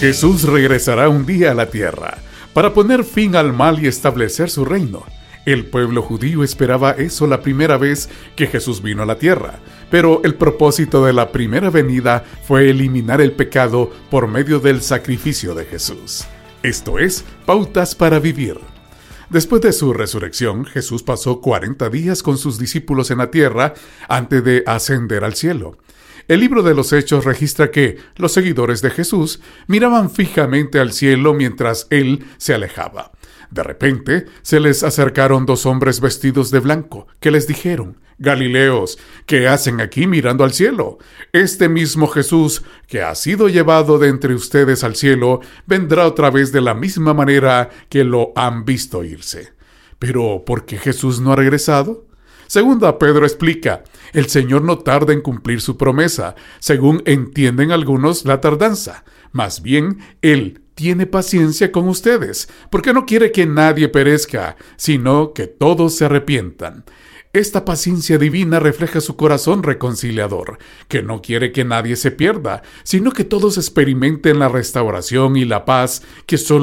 Jesús regresará un día a la tierra para poner fin al mal y establecer su reino. El pueblo judío esperaba eso la primera vez que Jesús vino a la tierra, pero el propósito de la primera venida fue eliminar el pecado por medio del sacrificio de Jesús. Esto es, pautas para vivir. Después de su resurrección, Jesús pasó 40 días con sus discípulos en la tierra antes de ascender al cielo. El libro de los Hechos registra que los seguidores de Jesús miraban fijamente al cielo mientras Él se alejaba. De repente, se les acercaron 2 hombres vestidos de blanco, que les dijeron: «Galileos, ¿qué hacen aquí mirando al cielo? Este mismo Jesús, que ha sido llevado de entre ustedes al cielo, vendrá otra vez de la misma manera que lo han visto irse». ¿Pero por qué Jesús no ha regresado? Segunda Pedro explica: el Señor no tarda en cumplir su promesa, según entienden algunos la tardanza. Más bien, Él tiene paciencia con ustedes, porque no quiere que nadie perezca, sino que todos se arrepientan. Esta paciencia divina refleja su corazón reconciliador, que no quiere que nadie se pierda, sino que todos experimenten la restauración y la paz que solo